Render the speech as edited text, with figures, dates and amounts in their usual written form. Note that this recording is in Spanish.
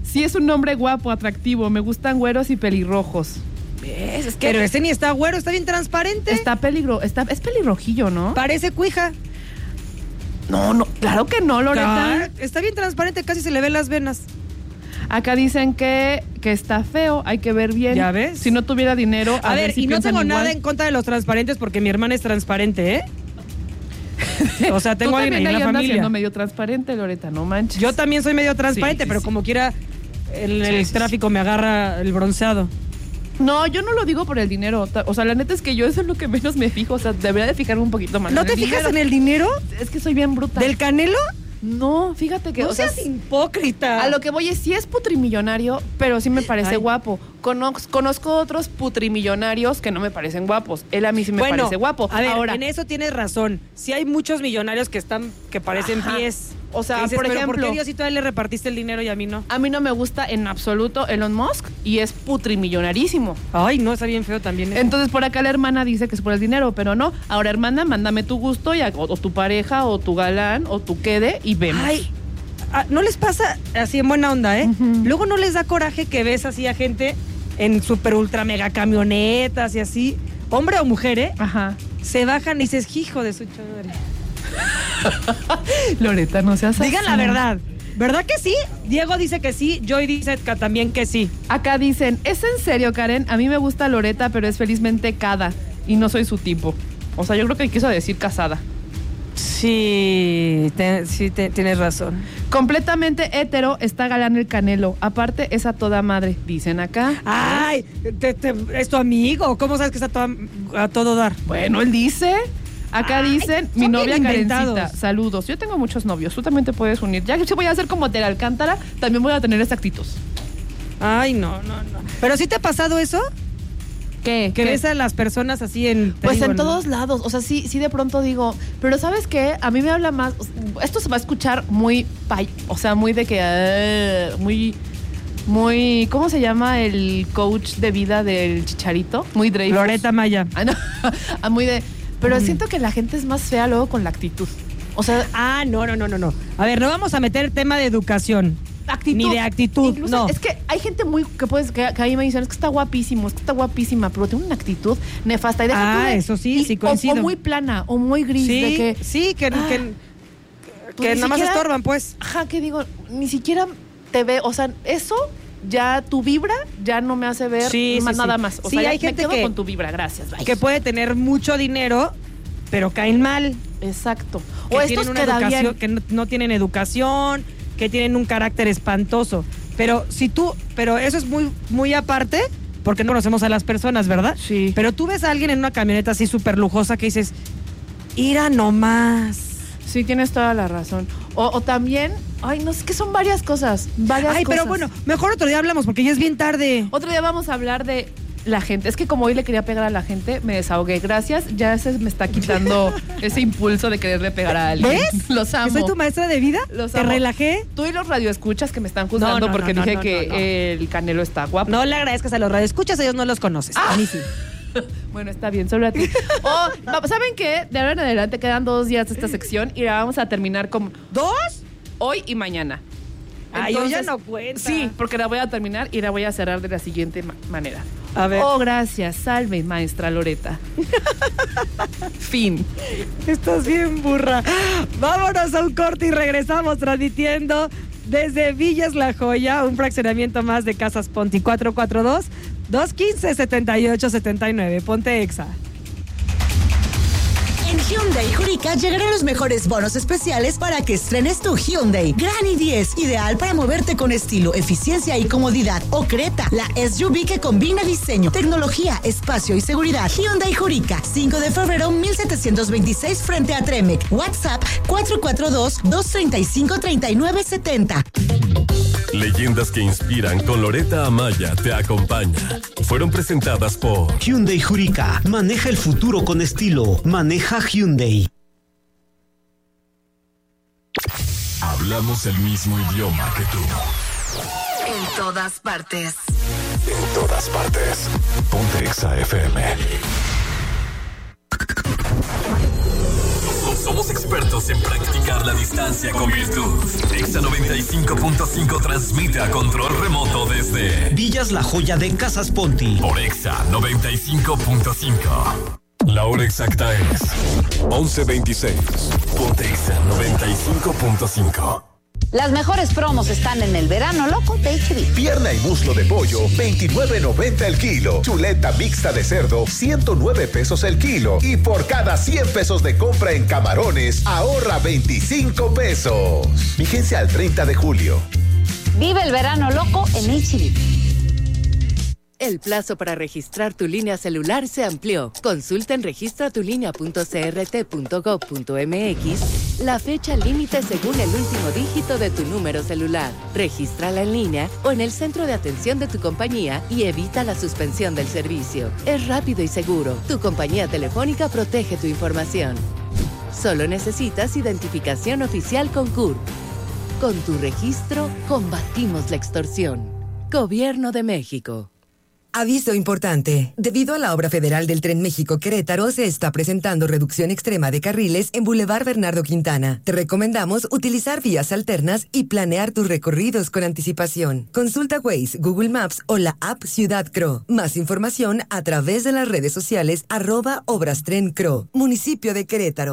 Sí es un hombre guapo, atractivo. Me gustan güeros y pelirrojos. ¿Ves? Es que pero ese ni está güero, está bien transparente. Es pelirrojillo, ¿no? Parece cuija. No, claro que no, Loreta. Está bien transparente, casi se le ven las venas. Acá dicen que está feo, hay que ver bien. ¿Ya ves? Si no tuviera dinero, a ver, si y no tengo igual. nada en contra de los transparentes porque mi hermana es transparente, ¿eh? O sea, tengo a alguien en la familia. Siendo medio transparente, Loreta, no manches. Yo también soy medio transparente, pero como quiera el tráfico me agarra el bronceado. No, yo no lo digo por el dinero. O sea, la neta es que yo eso es lo que menos me fijo. O sea, debería de fijarme un poquito más. ¿No te fijas en el dinero? Es que soy bien bruta. ¿Del Canelo? No, fíjate que... No seas hipócrita. A lo que voy es, sí es putrimillonario, pero sí me parece guapo. Conozco otros putrimillonarios que no me parecen guapos. Él a mí sí me parece guapo. A ver, ahora, en eso tienes razón. Sí hay muchos millonarios que parecen pies. O sea, dices, por ejemplo... ¿por qué Diosito a él le repartiste el dinero y a mí no? A mí no me gusta en absoluto Elon Musk y es putrimillonarísimo. Ay, no, está bien feo también. Entonces, por acá la hermana dice que es por el dinero, pero no. Ahora, hermana, mándame tu gusto o tu pareja o tu galán o tu quede y vemos. Ay, ¿no les pasa así en buena onda, eh? Uh-huh. Luego no les da coraje que ves así a gente en super ultra mega camionetas y así, hombre o mujer, ¿eh? Ajá. Se bajan y dices, hijo de su chadre. Loreta, no seas así. Digan la verdad. ¿Verdad que sí? Diego dice que sí, Joy dice que también que sí. Acá dicen, ¿es en serio, Karen? A mí me gusta Loreta, pero es felizmente cada y no soy su tipo. O sea, yo creo que quiso decir casada. Sí, tienes razón. Completamente hétero, está galán el Canelo. Aparte, es a toda madre, dicen acá. Ay, ¿es tu amigo? ¿Cómo sabes que está a todo dar? Bueno, él dice... Acá dicen, mi novia Karencita, saludos. Yo tengo muchos novios, tú también te puedes unir. Ya que si voy a hacer como Tere Alcántara, también voy a tener esa actitud. Ay, no. ¿Pero sí te ha pasado eso? ¿Qué? Que ves a las personas así en... Pues en todos lados, o sea, sí de pronto digo, pero ¿sabes qué? A mí me habla más, esto se va a escuchar muy, o sea, muy de que, muy, ¿cómo se llama el coach de vida del Chicharito? Muy Dreyfus. Loreta Maya. No, muy de... Pero siento que la gente es más fea luego con la actitud. O sea... no. A ver, no vamos a meter tema de educación. Actitud. Ni de actitud, incluso, no. Es que hay gente muy que ahí me dicen, es que está guapísimo, es que está guapísima, pero tiene una actitud nefasta. Y eso sí coincido. O muy plana, o muy gris. Sí, de que, sí, que nada más estorban, pues. Ajá, que digo, ni siquiera te ve, o sea, eso... Ya tu vibra ya no me hace ver nada más. O sea, hay gente me quedo que, con tu vibra, gracias. Bye. Que puede tener mucho dinero, pero caen mal. Exacto. Que o estos que bien. Que no tienen educación, que tienen un carácter espantoso. Pero pero eso es muy, muy aparte, porque no conocemos a las personas, ¿verdad? Sí. Pero tú ves a alguien en una camioneta así súper lujosa que dices, ira nomás. Sí, tienes toda la razón. O también, no sé, que son varias cosas. Pero bueno, mejor otro día hablamos porque ya es bien tarde. Otro día vamos a hablar de la gente. Es que como hoy le quería pegar a la gente, me desahogué. Gracias, ya se me está quitando ese impulso de quererle pegar a alguien. ¿Ves? Los amo. ¿Que soy tu maestra de vida? Los ¿Te amo. relajé? Tú y los radioescuchas que me están juzgando porque dije que el Canelo está guapo. No le agradezcas a los radioescuchas, ellos no los conoces. A mí sí. Bueno, está bien, solo a ti. ¿Saben qué? De ahora en adelante quedan 2 días de esta sección y la vamos a terminar con... ¿2? Hoy y mañana. Ay, hoy ya no cuenta. Sí, porque la voy a terminar y la voy a cerrar de la siguiente manera. A ver. Oh, gracias. Salve, maestra Loreta. Fin. Estás bien burra. Vámonos a un corte y regresamos transmitiendo desde Villas La Joya, un fraccionamiento más de Casas Ponti. 442-215-7879. Ponte Exa. En Hyundai Jurica llegarán los mejores bonos especiales para que estrenes tu Hyundai Grand i10, ideal para moverte con estilo, eficiencia y comodidad. O Creta, la SUV que combina diseño, tecnología, espacio y seguridad. Hyundai Jurica, 5 de febrero 1726 frente a Tremec. WhatsApp 442-235-3970. Leyendas que inspiran con Loreta Amaya te acompaña. Fueron presentadas por Hyundai Jurica. Maneja el futuro con estilo. Maneja Hyundai. Hablamos el mismo idioma que tú. En todas partes. En todas partes. Ponte Exa FM. somos expertos en practicar la distancia con virtud. Exa 95.5 transmite a control remoto desde Villas La Joya de Casas Ponti. por Exa 95.5. La hora exacta es 11:26. Ponte Exa 95.5. Las mejores promos están en el verano loco de HB. Pierna y muslo de pollo, $29.90 el kilo. Chuleta mixta de cerdo, $109 el kilo. Y por cada 100 pesos de compra en camarones, ahorra 25 pesos. Vigencia al 30 de julio. Vive el verano loco en HB. El plazo para registrar tu línea celular se amplió. Consulta en registratulinea.crt.gov.mx la fecha límite según el último dígito de tu número celular. Regístrala en línea o en el centro de atención de tu compañía y evita la suspensión del servicio. Es rápido y seguro. Tu compañía telefónica protege tu información. Solo necesitas identificación oficial con CURP. Con tu registro, combatimos la extorsión. Gobierno de México. Aviso importante. Debido a la obra federal del Tren México-Querétaro, se está presentando reducción extrema de carriles en Boulevard Bernardo Quintana. Te recomendamos utilizar vías alternas y planear tus recorridos con anticipación. Consulta Waze, Google Maps o la app Ciudad Cro. Más información a través de las redes sociales @Obras Tren Cro. Municipio de Querétaro.